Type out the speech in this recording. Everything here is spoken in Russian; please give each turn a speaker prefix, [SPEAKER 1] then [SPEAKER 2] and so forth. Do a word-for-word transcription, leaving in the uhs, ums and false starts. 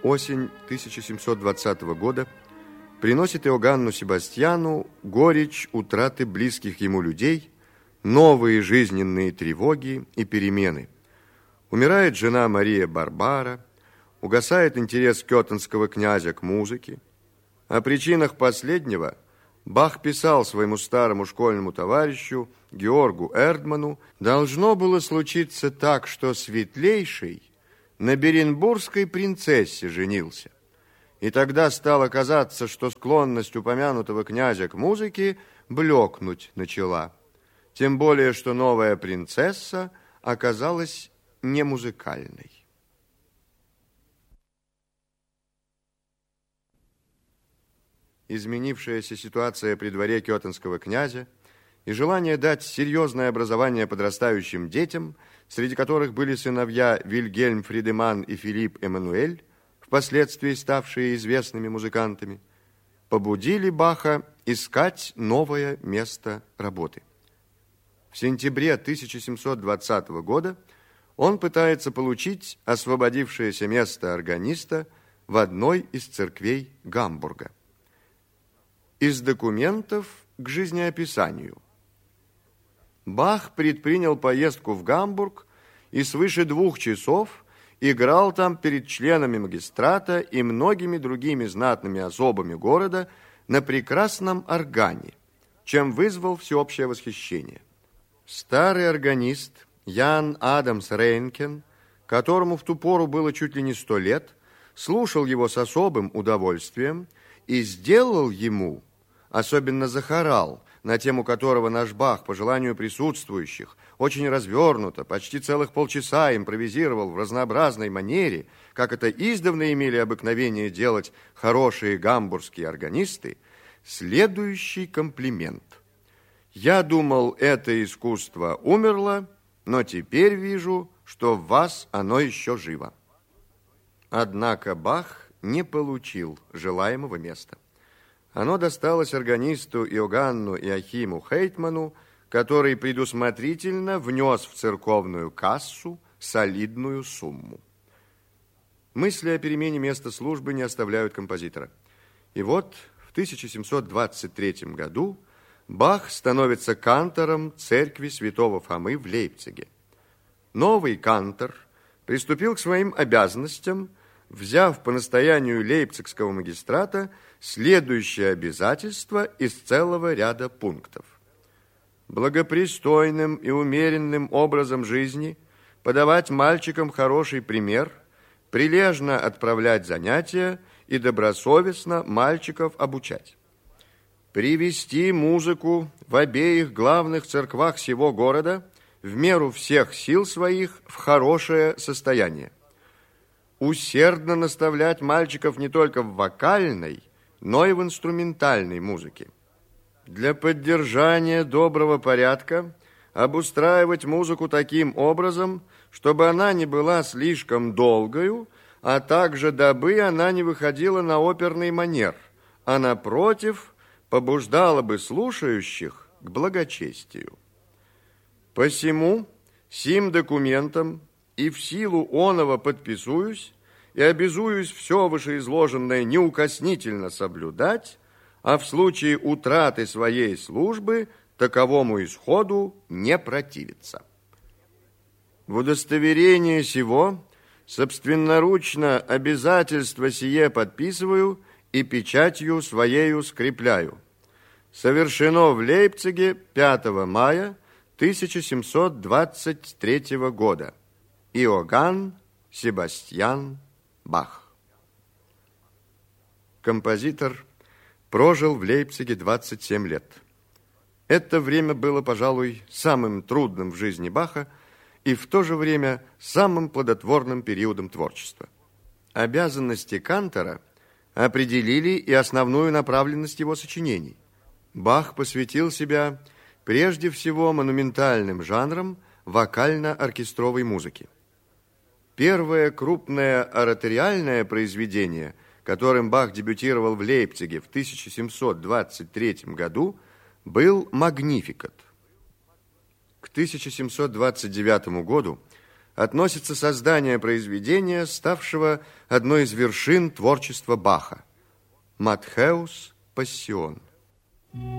[SPEAKER 1] Осень тысяча семьсот двадцатого года приносит Иоганну Себастьяну горечь утраты близких ему людей, новые жизненные тревоги и перемены. Умирает жена Мария Барбара, угасает интерес кёттенского князя к музыке. О причинах последнего Бах писал своему старому школьному товарищу Георгу Эрдману: «Должно было случиться так, что Светлейший на беренбургской принцессе женился. И тогда стало казаться, что склонность упомянутого князя к музыке блекнуть начала. Тем более, что новая принцесса оказалась не музыкальной». Изменившаяся ситуация при дворе кёттенского князя и желание дать серьезное образование подрастающим детям, среди которых были сыновья Вильгельм Фридеман и Филипп Эммануэль, впоследствии ставшие известными музыкантами, побудили Баха искать новое место работы. В сентябре тысяча семьсот двадцатого года он пытается получить освободившееся место органиста в одной из церквей Гамбурга. Из документов к жизнеописанию. Бах предпринял поездку в Гамбург и свыше двух часов играл там перед членами магистрата и многими другими знатными особами города на прекрасном органе, чем вызвал всеобщее восхищение. Старый органист Ян Адамс Рейнкен, которому в ту пору было чуть ли не сто лет, слушал его с особым удовольствием и сделал ему, особенно за хорал, на тему которого наш Бах, по желанию присутствующих, очень развернуто, почти целых полчаса импровизировал в разнообразной манере, как это издавна имели обыкновение делать хорошие гамбургские органисты, следующий комплимент. «Я думал, это искусство умерло, но теперь вижу, что в вас оно еще живо». Однако Бах не получил желаемого места. Оно досталось органисту Иоганну Иохиму Хейтману, который предусмотрительно внес в церковную кассу солидную сумму. Мысли о перемене места службы не оставляют композитора. И вот в тысяча семьсот двадцать третьем году Бах становится кантором церкви святого Фомы в Лейпциге. Новый кантор приступил к своим обязанностям, взяв по настоянию лейпцигского магистрата следующее обязательство из целого ряда пунктов: благопристойным и умеренным образом жизни подавать мальчикам хороший пример, прилежно отправлять занятия и добросовестно мальчиков обучать, привести музыку в обеих главных церквах сего города в меру всех сил своих в хорошее состояние, усердно наставлять мальчиков не только в вокальной, но и в инструментальной музыке. Для поддержания доброго порядка обустраивать музыку таким образом, чтобы она не была слишком долгою, а также дабы она не выходила на оперный манер, а напротив побуждала бы слушающих к благочестию. Посему сим документом и в силу оного подписуюсь и обязуюсь все вышеизложенное неукоснительно соблюдать, а в случае утраты своей службы таковому исходу не противиться. В удостоверение сего собственноручно обязательство сие подписываю и печатью своею скрепляю. Совершено в Лейпциге пятого мая тысяча семьсот двадцать третьего года. Иоганн Себастьян Бах. Композитор прожил в Лейпциге двадцать семь лет. Это время было, пожалуй, самым трудным в жизни Баха и в то же время самым плодотворным периодом творчества. Обязанности кантора определили и основную направленность его сочинений. Бах посвятил себя прежде всего монументальным жанрам вокально-оркестровой музыки. Первое крупное ораториальное произведение, которым Бах дебютировал в Лейпциге в тысяча семьсот двадцать третьем году, был «Магнификат». К тысяча семьсот двадцать девятому году относится создание произведения, ставшего одной из вершин творчества Баха – «Матхеус Пассион».